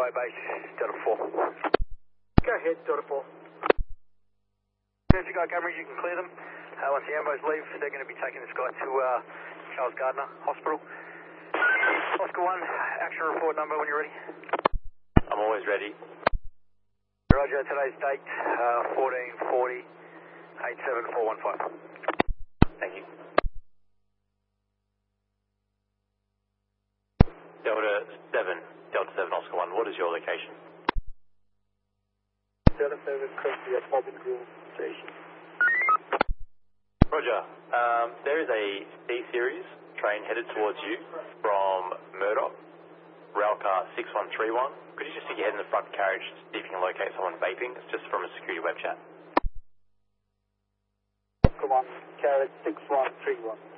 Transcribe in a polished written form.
RI base, Delta 4. Go ahead, Delta 4. If you got cameras, you can clear them. Once the ambos leave, they're going to be taking this guy to Charles Gardner Hospital. Oscar 1, action report number when you're ready. I'm always ready. Roger, today's date, 1440, 87415. Thank you. Delta 7, Oscar 1, what is your location? Delta 7, currently at Bobbin Grove Station. Roger, there is a C-Series train headed towards you from Murdoch, railcar 6131. Could you just stick your head in the front carriage to see if you can locate someone vaping? It's just from a security web chat. Come on, carriage 6131.